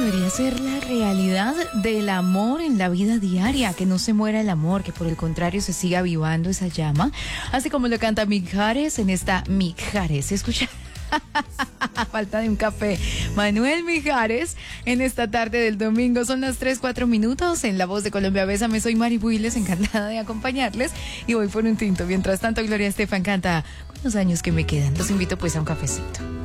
debería ser la realidad del amor en la vida diaria, que no se muera el amor, que por el contrario se siga avivando esa llama, así como lo canta Mijares en esta Mijares. Escucha. Falta de un café. Manuel Mijares en esta tarde del domingo. Son las 3:04 en La Voz de Colombia. Bésame, soy Mari Builes, encantada de acompañarles y voy por un tinto. Mientras tanto, Gloria Estefan canta Con los años que me quedan. Los invito pues a un cafecito.